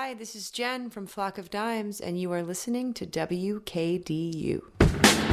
Hi, this is Jen from Flock of Dimes, and you are listening to WKDU.